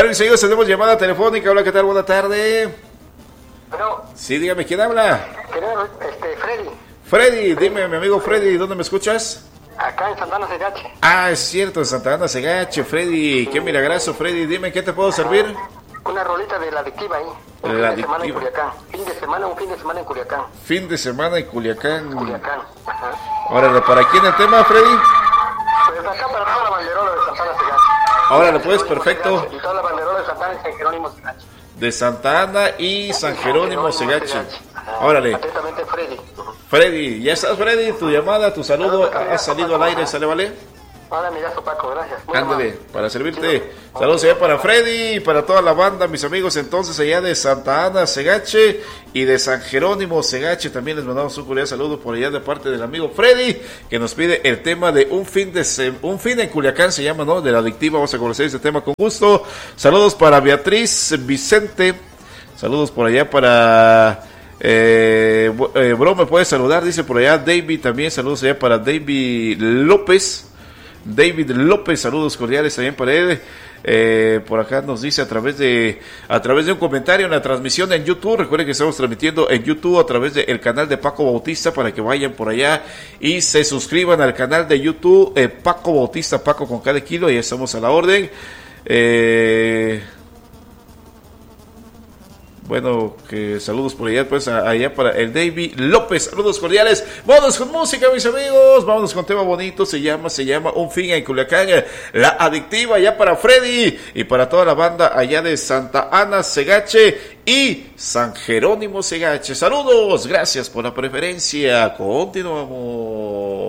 Bueno, mis amigos, tenemos llamada telefónica. Hola, ¿qué tal? Buena tarde. Bueno. Sí, dígame, ¿quién habla? Freddy. Freddy, dime, mi amigo Freddy, ¿dónde me escuchas? Acá en Santa Ana Segache. Ah, es cierto, en Santa Ana Segache, Freddy. Sí. Qué milagroso, Freddy. Dime, ¿qué te puedo servir? Una rolita de La Adictiva ahí. Un fin de semana en Culiacán. Un fin de semana en Culiacán. Fin de semana en Culiacán. Culiacán. Ajá. Órale, ¿para quién el tema, Freddy? Pues acá para toda la banderola de Santa Ana Segache. Órale, pues, perfecto. Y toda la banderola de Santa Ana y San Jerónimo Segache. De Santa Ana y San Jerónimo Segache. Órale. Atentamente, Freddy. Freddy, ¿ya estás, Freddy? Tu llamada, tu saludo ha salido al aire, ¿sale, vale? Hola, amigazo Paco, gracias. Ándale, para servirte. Saludos allá para Freddy y para toda la banda, mis amigos, entonces allá de Santa Ana Segache y de San Jerónimo Segache. También les mandamos un cordial saludo por allá de parte del amigo Freddy, que nos pide el tema de un fin en Culiacán, se llama, ¿no? De La Adictiva. Vamos a conocer este tema con gusto. Saludos para Beatriz Vicente. Saludos por allá para... bro, me puedes saludar, dice por allá David también. Saludos allá para David López. Saludos cordiales también para él. Por acá nos dice a través de un comentario en la transmisión en YouTube. Recuerden que estamos transmitiendo en YouTube a través del canal de Paco Bautista, para que vayan por allá y se suscriban al canal de YouTube Paco Bautista, Paco con cada kilo. Ya estamos a la orden. Bueno, que saludos por allá, pues allá para el David López, saludos cordiales. Vámonos con música, mis amigos, vámonos con tema bonito, se llama Un fin en Culiacán, La Adictiva, allá para Freddy y para toda la banda allá de Santa Ana Segache y San Jerónimo Segache. Saludos, gracias por la preferencia, continuamos.